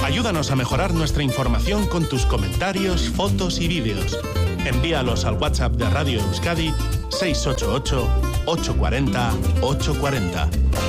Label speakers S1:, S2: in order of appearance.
S1: Ayúdanos a mejorar nuestra información con tus comentarios, fotos y vídeos. Envíalos al WhatsApp de Radio Euskadi 688 840 840.